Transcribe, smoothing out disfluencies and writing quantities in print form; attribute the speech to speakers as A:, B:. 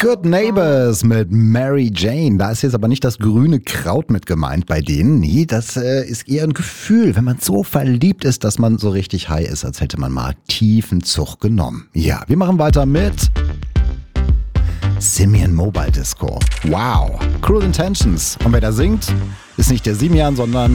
A: Good Neighbors mit Mary Jane. Da ist jetzt aber nicht das grüne Kraut mit gemeint bei denen. Nee, das ist eher ein Gefühl, wenn man so verliebt ist, dass man so richtig high ist, als hätte man mal tiefen Zug genommen. Ja, wir machen weiter mit Simian Mobile Disco. Wow, Cruel Intentions. Und wer da singt, ist nicht der Simian, sondern